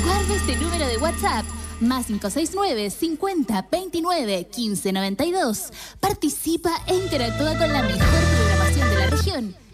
Guarda este número de WhatsApp, más 569 50 29 15 92. Participa e interactúa con la mejor programación de la región.